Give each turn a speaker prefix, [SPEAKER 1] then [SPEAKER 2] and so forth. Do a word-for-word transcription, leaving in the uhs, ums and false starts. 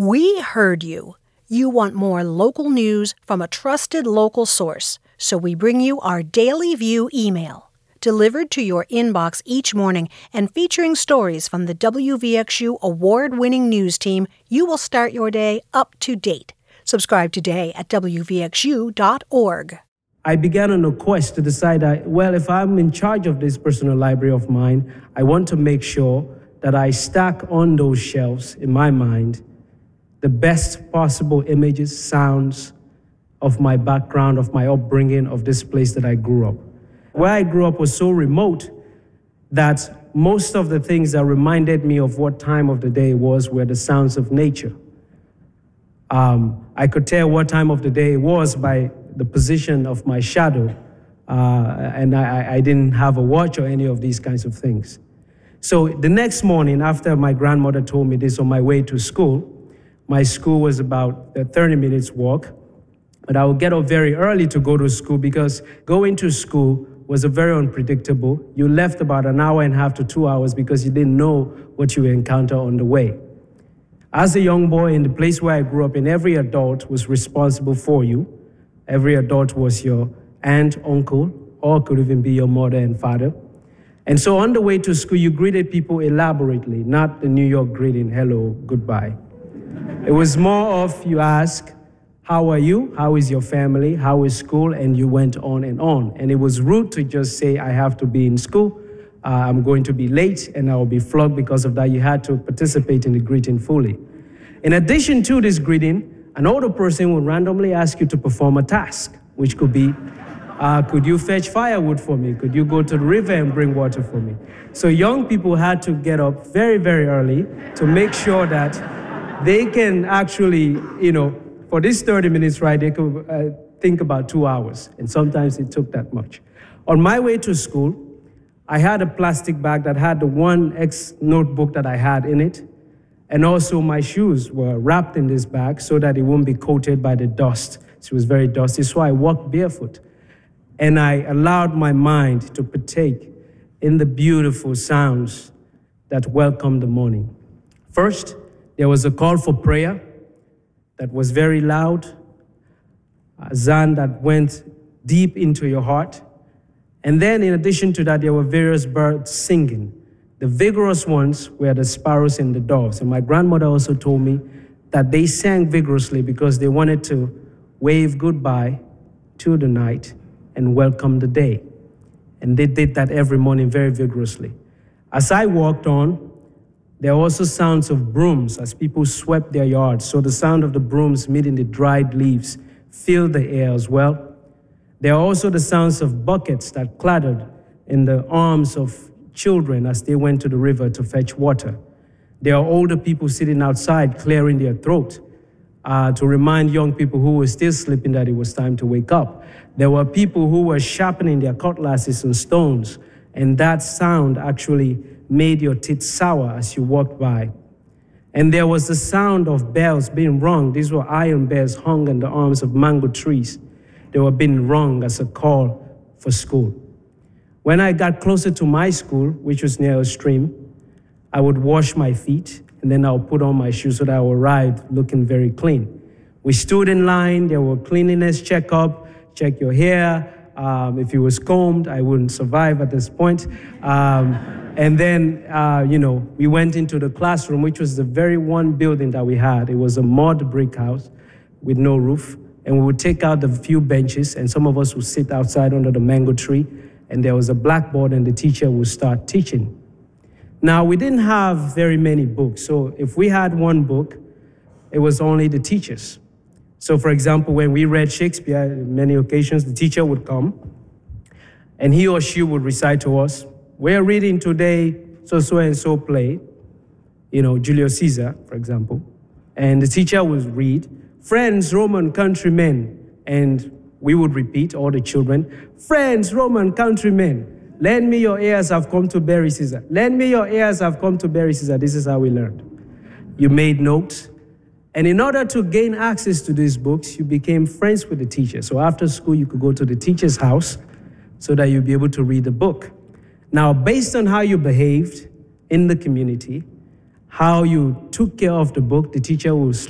[SPEAKER 1] We heard you. You want more local news from a trusted local source, so we bring you our Daily View email. Delivered to your inbox each morning and featuring stories from the W V X U award-winning news team, you will start your day up to date. Subscribe today at W V X U dot org.
[SPEAKER 2] I began on a quest to decide that, well, if I'm in charge of this personal library of mine, I want to make sure that I stack on those shelves in my mind the best possible images, sounds of my background, of my upbringing, of this place that I grew up. Where I grew up was so remote that most of the things that reminded me of what time of the day it was were the sounds of nature. Um, I could tell what time of the day it was by the position of my shadow, uh, and I, I didn't have a watch or any of these kinds of things. So the next morning, after my grandmother told me this on my way to school, my school was about a thirty minutes walk, but I would get up very early to go to school because going to school was a very unpredictable. You left about an hour and a half to two hours because you didn't know what you would encounter on the way. As a young boy in the place where I grew up in, every adult was responsible for you. Every adult was your aunt, uncle, or could even be your mother and father. And so on the way to school, you greeted people elaborately, not the New York greeting, hello, goodbye. It was more of you ask, how are you? How is your family? How is school? And you went on and on. And it was rude to just say, I have to be in school. Uh, I'm going to be late and I will be flogged because of that. You had to participate in the greeting fully. In addition to this greeting, an older person would randomly ask you to perform a task, which could be, uh, could you fetch firewood for me? Could you go to the river and bring water for me? So young people had to get up very, very early to make sure that they can actually, you know, for this thirty minutes ride, they could uh, think about two hours. And sometimes it took that much. On my way to school, I had a plastic bag that had the one X notebook that I had in it. And also my shoes were wrapped in this bag so that it wouldn't be coated by the dust. It was very dusty, so I walked barefoot. And I allowed my mind to partake in the beautiful sounds that welcomed the morning. First, there was a call for prayer that was very loud, a zan that went deep into your heart. And then in addition to that, there were various birds singing. The vigorous ones were the sparrows and the doves. And my grandmother also told me that they sang vigorously because they wanted to wave goodbye to the night and welcome the day. And they did that every morning very vigorously. As I walked on, there were also sounds of brooms as people swept their yards. So the sound of the brooms meeting the dried leaves filled the air as well. There are also the sounds of buckets that clattered in the arms of children as they went to the river to fetch water. There are older people sitting outside clearing their throat uh, to remind young people who were still sleeping that it was time to wake up. There were people who were sharpening their cutlasses and stones, and that sound actually made your teeth sour as you walked by. And there was the sound of bells being rung. These were iron bells hung in the arms of mango trees. They were being rung as a call for school. When I got closer to my school, which was near a stream, I would wash my feet, and then I would put on my shoes so that I would arrive looking very clean. We stood in line. There were cleanliness checkup, check your hair. Um, if it was combed, I wouldn't survive at this point. Um, and then, uh, you know, we went into the classroom, which was the very one building that we had. It was a mud brick house with no roof. And we would take out the few benches, and some of us would sit outside under the mango tree, and there was a blackboard, and the teacher would start teaching. Now, we didn't have very many books, so if we had one book, it was only the teachers. So, for example, when we read Shakespeare, on many occasions, the teacher would come, and he or she would recite to us, we're reading today so-so-and-so play, you know, Julius Caesar, for example, and the teacher would read, friends, Roman countrymen, and we would repeat, all the children, friends, Roman countrymen, lend me your ears, I've come to bury Caesar. Lend me your ears, I've come to bury Caesar. This is how we learned. You made notes, and in order to gain access to these books, you became friends with the teacher. So after school, you could go to the teacher's house so that you'd be able to read the book. Now, based on how you behaved in the community, how you took care of the book, the teacher will